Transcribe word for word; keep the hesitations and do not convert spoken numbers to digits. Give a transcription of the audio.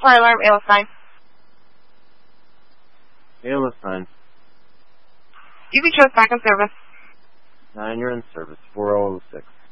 Fire alarm, A L S nine. A L S nine. You can show us back in service. nine, you're in service. four oh oh six.